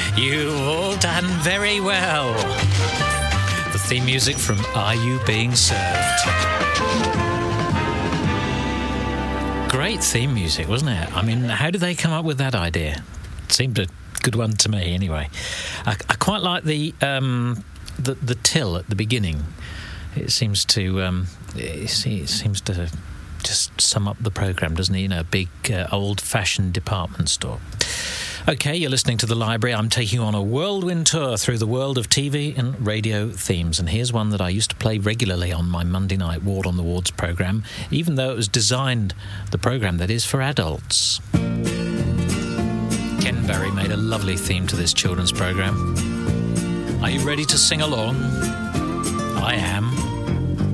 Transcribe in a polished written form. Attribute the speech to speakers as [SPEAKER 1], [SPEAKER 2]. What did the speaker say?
[SPEAKER 1] You've all done very well. The theme music from Are You Being Served? Great theme music, wasn't it? I mean, how did they come up with that idea? It seemed a good one to me, anyway. I quite like the till at the beginning. It seems to just sum up the programme, doesn't it? You know, a big old-fashioned department store. OK, you're listening to The Library. I'm taking you on a whirlwind tour through the world of TV and radio themes. And here's one that I used to play regularly on my Monday night Ward on the Wards programme, even though it was designed, the programme that is, for adults. Ken Berry made a lovely theme to this children's programme. Are you ready to sing along? I am.